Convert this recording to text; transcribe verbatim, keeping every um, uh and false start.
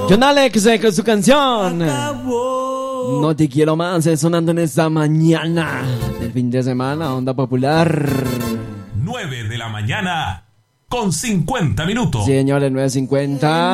John Alex eh, con su canción No te quiero más, eh, sonando en esta mañana del fin de semana, Onda Popular. nueve de la mañana con cincuenta minutos. Sí, señores, nueve cincuenta.